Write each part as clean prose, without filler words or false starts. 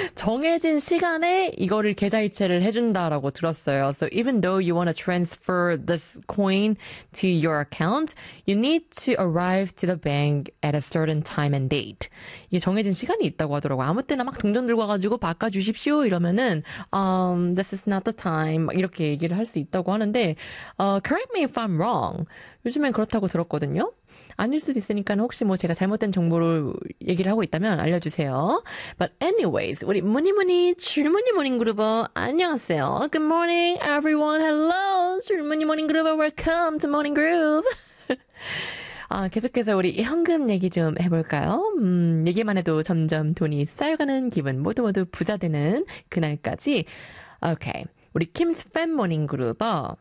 정해진 시간에 이거를 계좌이체를 해준다라고 들었어요. So even though you want to transfer this coin to your account, you need to arrive to the bank at a certain time and date. 이게 정해진 시간이 있다고 하더라고요. 아무 때나 막 동전 들고 와가지고 바꿔주십시오 이러면은 this is not the time 막 이렇게 얘기를 할 수 있다고 하는데 correct me if I'm wrong. 요즘엔 그렇다고 들었거든요. 아닐 수도 있으니까 혹시 뭐 제가 잘못된 정보를 얘기를 하고 있다면 알려주세요. But anyways, 우리 무니무니 줄무니 모닝그루버 안녕하세요. Good morning everyone. Hello. 줄무니 모닝그루버 welcome to Morning Groove. 계속해서 우리 현금 얘기 좀 해볼까요? 얘기만 해도 점점 돈이 쌓여가는 기분 모두 부자 되는 그날까지. 오케이. 우리 킴스 팬 모닝그루버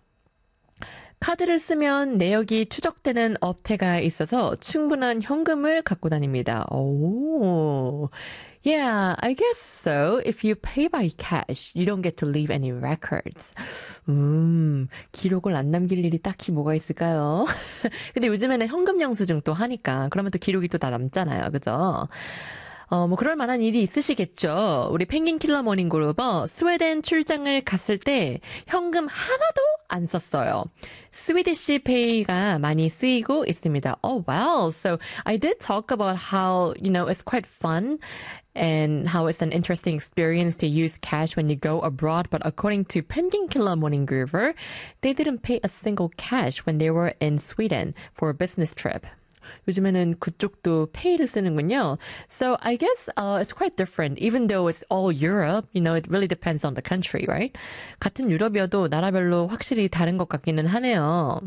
카드를 쓰면 내역이 추적되는 업태가 있어서 충분한 현금을 갖고 다닙니다. 오, yeah, I guess so. If you pay by cash, you don't get to leave any records. 기록을 안 남길 일이 딱히 뭐가 있을까요? 근데 요즘에는 현금 영수증 또 하니까 그러면 또 기록이 또 다 남잖아요. 그죠? 뭐 그럴 만한 일이 있으시겠죠. 우리 펭귄킬러 모닝그루버 스웨덴 출장을 갔을 때 현금 하나도 안 썼어요. 스위디시 페이가 많이 쓰이고 있습니다. Oh wow. So I did talk about how, it's quite fun and how it's an interesting experience to use cash when you go abroad. But according to 펭귄킬러 모닝그루버, they didn't pay a single cash when they were in Sweden for a business trip. 요즘에는 그쪽도 페이를 쓰는군요. So I guess it's quite different. Even though it's all Europe, it really depends on the country, right? 같은 유럽이어도 나라별로 확실히 다른 것 같기는 하네요.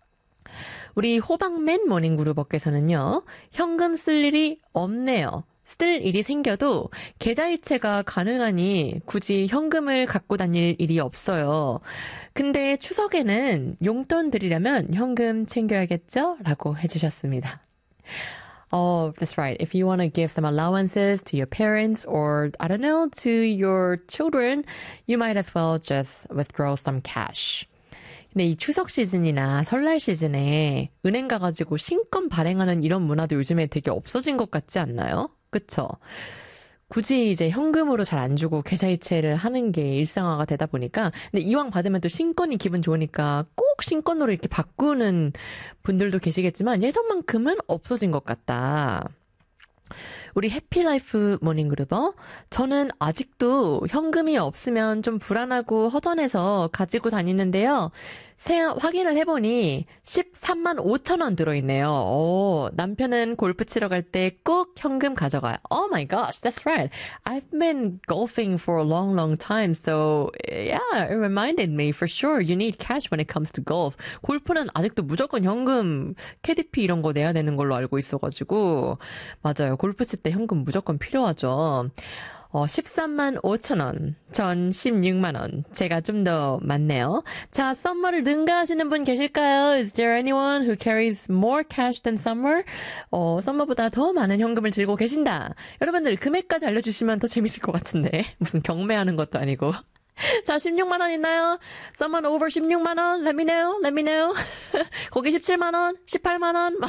우리 호박맨 모닝그루버께서는요. 현금 쓸 일이 없네요. 쓸 일이 생겨도 계좌이체가 가능하니 굳이 현금을 갖고 다닐 일이 없어요. 근데 추석에는 용돈 드리려면 현금 챙겨야겠죠? 라고 해주셨습니다. Oh, that's right. If you want to give some allowances to your parents or, I don't know, to your children, you might as well just withdraw some cash. 근데 이 추석 시즌이나 설날 시즌에 은행 가가지고 신권 발행하는 이런 문화도 요즘에 되게 없어진 것 같지 않나요? 그쵸? 굳이 이제 현금으로 잘 안 주고 계좌이체를 하는 게 일상화가 되다 보니까 근데 이왕 받으면 또 신권이 기분 좋으니까 꼭 신권으로 이렇게 바꾸는 분들도 계시겠지만 예전만큼은 없어진 것 같다. 우리 해피라이프 모닝그루버 저는 아직도 현금이 없으면 좀 불안하고 허전해서 가지고 다니는데요. 확인을 해보니 13만 5천 원 들어있네요. 오, 남편은 골프 치러 갈 때 꼭 현금 가져가요. Oh my gosh, that's right. I've been golfing for a long time. So yeah, it reminded me for sure you need cash when it comes to golf. 골프는 아직도 무조건 현금, KDP 이런 거 내야 되는 걸로 알고 있어가지고 맞아요. 골프 칠 때 현금 무조건 필요하죠. 13만 5천 원, 전 16만 원. 제가 좀 더 많네요. 자, 썸머를 능가하시는 분 계실까요? Is there anyone who carries more cash than summer? 썸머보다 더 많은 현금을 들고 계신다. 여러분들 금액까지 알려주시면 더 재밌을 것 같은데. 무슨 경매하는 것도 아니고. 자, 16만 원 있나요? Someone over 16만 원? Let me know, let me know. 거기 17만 원? 18만 원?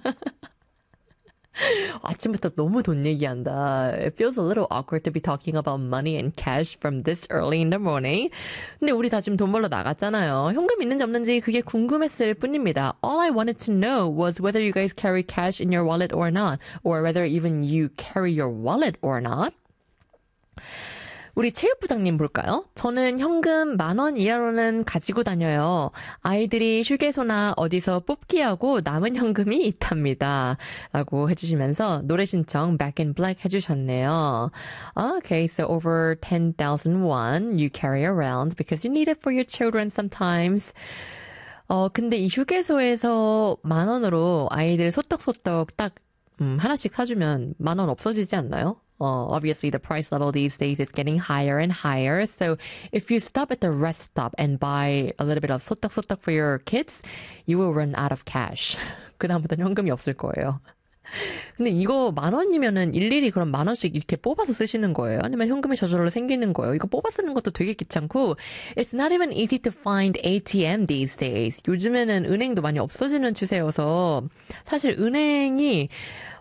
아침부터 너무 돈 얘기한다. It feels a little awkward to be talking about money and cash from this early in the morning. 근데 우리 다 지금 돈 벌러 나갔잖아요. 현금 있는지 없는지 그게 궁금했을 뿐입니다. All I wanted to know was whether you guys carry cash in your wallet or not. Or whether even you carry your wallet or not. 우리 체육부장님 볼까요? 저는 현금 10,000원 이하로는 가지고 다녀요. 아이들이 휴게소나 어디서 뽑기하고 남은 현금이 있답니다. 라고 해주시면서 노래 신청 Back in Black 해주셨네요. Okay, so over 10,000 won you carry around because you need it for your children sometimes. 근데 이 휴게소에서 10,000원으로 아이들 소떡소떡 딱 하나씩 사주면 10,000원 없어지지 않나요? Obviously, the price level these days is getting higher and higher. So if you stop at the rest stop and buy a little bit of 소떡소떡 for your kids, you will run out of cash. 그다음부터는 현금이 없을 거예요. 근데 이거 10,000원이면은 일일이 그럼 10,000원씩 이렇게 뽑아서 쓰시는 거예요? 아니면 현금이 저절로 생기는 거예요? 이거 뽑아 쓰는 것도 되게 귀찮고 It's not even easy to find ATM these days. 요즘에는 은행도 많이 없어지는 추세여서 사실 은행이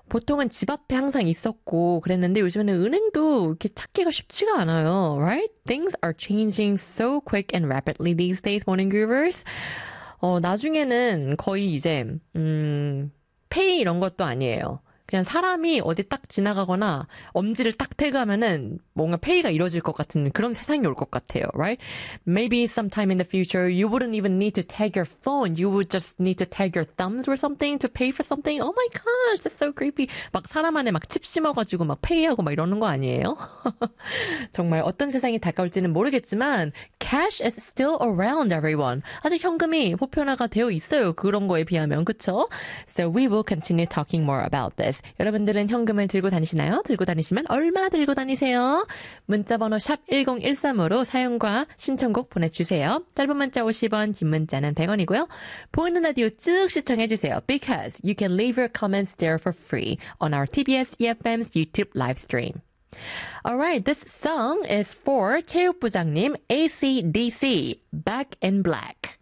보통은 집 앞에 항상 있었고 그랬는데 요즘에는 은행도 이렇게 찾기가 쉽지가 않아요. Right? Things are changing so quick and rapidly these days, morning groovers. 나중에는 거의 이제 페이 이런 것도 아니에요. 그냥 사람이 어디 딱 지나가거나 엄지를 딱 태그하면은 뭔가 페이가 이루어질 것 같은 그런 세상이 올 것 같아요, right? Maybe sometime in the future you wouldn't even need to tag your phone. You would just need to tag your thumbs or something to pay for something. Oh my gosh, that's so creepy. 막 사람 안에 막 칩 심어가지고 막 페이하고 막 이러는 거 아니에요? 정말 어떤 세상이 다가올지는 모르겠지만 cash is still around, everyone. 아직 현금이 보편화가 되어 있어요. 그런 거에 비하면, 그쵸? So we will continue talking more about this. 여러분들은 현금을 들고 다니시나요? 들고 다니시면 얼마 들고 다니세요? 문자번호 샵 1013으로 사용과 신청곡 보내주세요. 짧은 문자 50원, 긴 문자는 100원이고요. 보이는 라디오 쭉 시청해주세요. Because you can leave your comments there for free on our TBS EFM's YouTube live stream. Alright, this song is for 체육부장님 AC/DC, Back in Black.